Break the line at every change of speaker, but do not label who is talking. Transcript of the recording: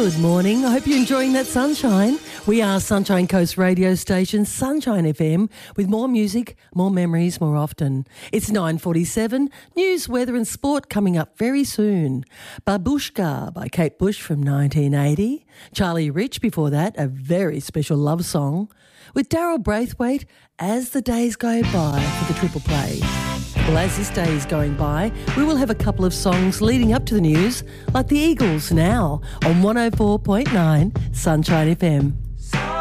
Good morning. I hope you're enjoying that sunshine. We are Sunshine Coast radio station, Sunshine FM, with more music, more memories, more often. It's 9:47. News, weather and sport coming up very soon. Babushka by Kate Bush from 1980. Charlie Rich before that, a very special love song. With Daryl Braithwaite, As the Days Go By for the Triple Play. Well, as this day is going by, we will have a couple of songs leading up to the news, like the Eagles now on 104.9 Sunshine FM.